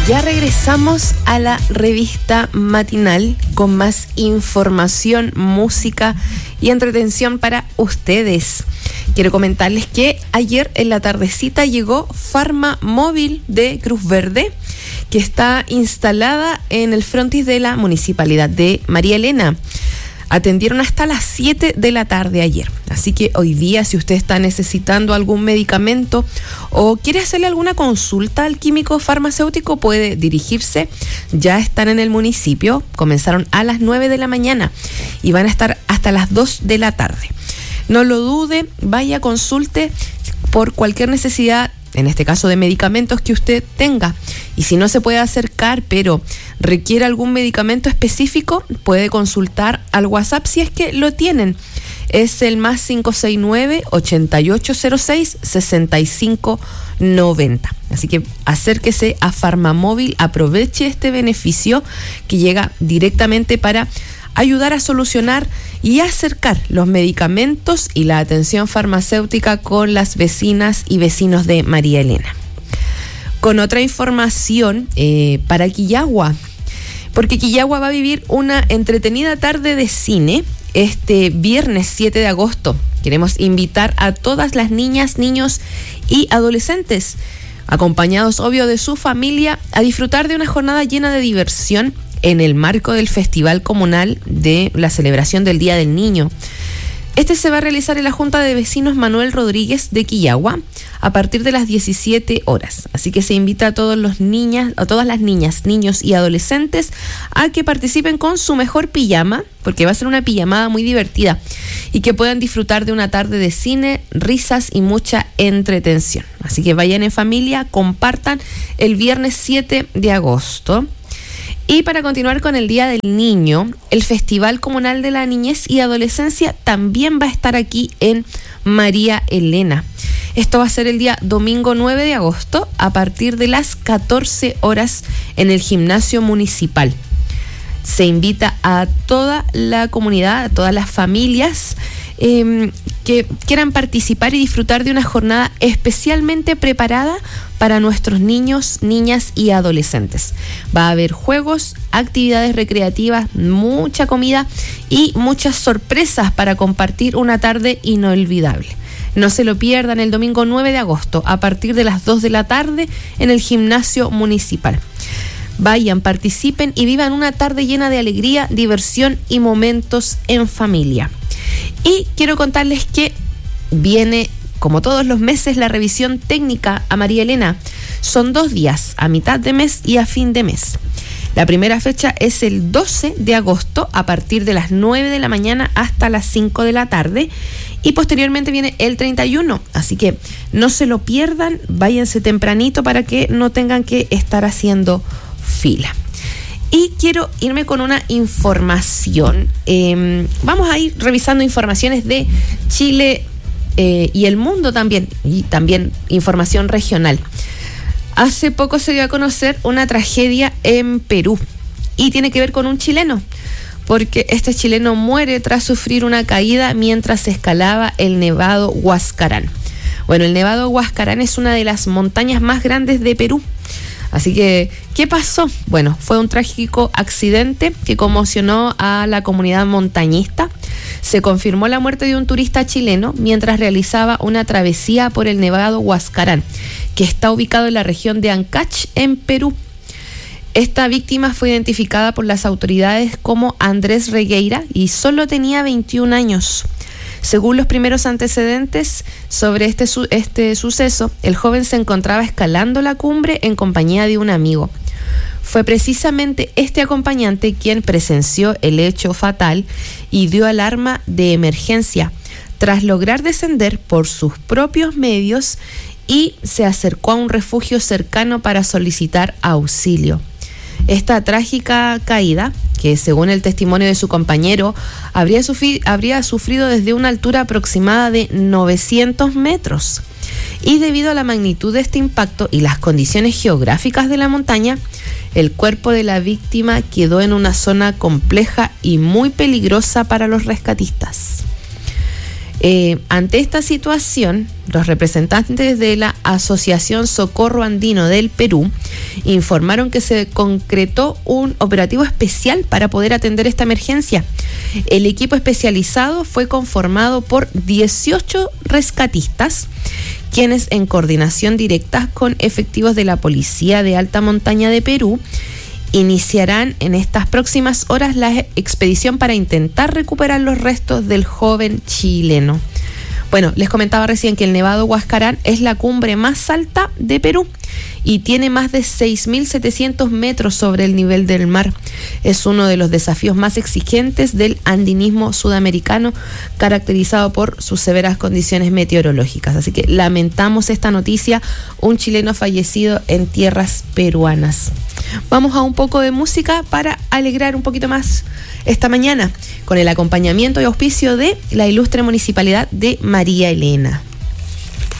Ya regresamos a la revista matinal con más información, música y entretención para ustedes. Quiero comentarles que ayer en la tardecita llegó Farmamóvil de Cruz Verde, que está instalada en el frontis de la Municipalidad de María Elena. Atendieron hasta las 7 de la tarde ayer. Así que hoy día, si usted está necesitando algún medicamento o quiere hacerle alguna consulta al químico farmacéutico, puede dirigirse. Ya están en el municipio. Comenzaron a las 9 de la mañana y van a estar hasta las 2 de la tarde. No lo dude, vaya, consulte por cualquier necesidad, en este caso de medicamentos que usted tenga. Y si no se puede acercar, pero requiere algún medicamento específico, puede consultar al WhatsApp si es que lo tienen. Es el más 569-8806-6590. Así que acérquese a Farmamóvil, aproveche este beneficio que llega directamente para ayudar a solucionar y acercar los medicamentos y la atención farmacéutica con las vecinas y vecinos de María Elena. Con otra información para Quillagua, porque Quillagua va a vivir una entretenida tarde de cine este viernes 7 de agosto. Queremos invitar a todas las niñas, niños y adolescentes, acompañados, obvio, de su familia, a disfrutar de una jornada llena de diversión en el marco del Festival Comunal de la celebración del Día del Niño. Este se va a realizar en la Junta de Vecinos Manuel Rodríguez de Quillagua a partir de las 17 horas. Así que se invita a todas las niñas, niños y adolescentes a que participen con su mejor pijama, porque va a ser una pijamada muy divertida, y que puedan disfrutar de una tarde de cine, risas y mucha entretención. Así que vayan en familia, compartan el viernes 7 de agosto. Y para continuar con el Día del Niño, el Festival Comunal de la Niñez y Adolescencia también va a estar aquí en María Elena. Esto va a ser el día domingo 9 de agosto a partir de las 14 horas en el gimnasio municipal. Se invita a toda la comunidad, a todas las familias que quieran participar y disfrutar de una jornada especialmente preparada para nuestros niños, niñas y adolescentes. Va a haber juegos, actividades recreativas, mucha comida y muchas sorpresas para compartir una tarde inolvidable. No se lo pierdan el domingo 9 de agosto a partir de las 2 de la tarde en el gimnasio municipal. Vayan, participen y vivan una tarde llena de alegría, diversión y momentos en familia. Y quiero contarles que viene, como todos los meses, la revisión técnica a María Elena. Son 2 días, a mitad de mes y a fin de mes. La primera fecha es el 12 de agosto a partir de las 9 de la mañana hasta las 5 de la tarde. Y posteriormente viene el 31. Así que no se lo pierdan, váyanse tempranito para que no tengan que estar haciendo fila. Y quiero irme con una información. Vamos a ir revisando informaciones de Chile y el mundo también, y también información regional. Hace poco se dio a conocer una tragedia en Perú y tiene que ver con un chileno, porque este chileno muere tras sufrir una caída mientras escalaba el Nevado Huascarán. Bueno, el Nevado Huascarán es una de las montañas más grandes de Perú. Así que, ¿qué pasó? Bueno, fue un trágico accidente que conmocionó a la comunidad montañista. Se confirmó la muerte de un turista chileno mientras realizaba una travesía por el Nevado Huascarán, que está ubicado en la región de Ancash, en Perú. Esta víctima fue identificada por las autoridades como Andrés Regueira y solo tenía 21 años. Según los primeros antecedentes sobre este suceso, el joven se encontraba escalando la cumbre en compañía de un amigo. Fue precisamente este acompañante quien presenció el hecho fatal y dio alarma de emergencia tras lograr descender por sus propios medios y se acercó a un refugio cercano para solicitar auxilio. Esta trágica caída, que según el testimonio de su compañero, habría sufrido desde una altura aproximada de 900 metros. Y debido a la magnitud de este impacto y las condiciones geográficas de la montaña, el cuerpo de la víctima quedó en una zona compleja y muy peligrosa para los rescatistas. Ante esta situación, los representantes de la Asociación Socorro Andino del Perú informaron que se concretó un operativo especial para poder atender esta emergencia. El equipo especializado fue conformado por 18 rescatistas, quienes en coordinación directa con efectivos de la Policía de Alta Montaña de Perú iniciarán en estas próximas horas la expedición para intentar recuperar los restos del joven chileno. Bueno, les comentaba recién que el Nevado Huascarán es la cumbre más alta de Perú y tiene más de 6.700 metros sobre el nivel del mar. Es uno de los desafíos más exigentes del andinismo sudamericano, caracterizado por sus severas condiciones meteorológicas. Así que lamentamos esta noticia, un chileno fallecido en tierras peruanas. Vamos a un poco de música para alegrar un poquito más esta mañana, con el acompañamiento y auspicio de la ilustre Municipalidad de María Elena.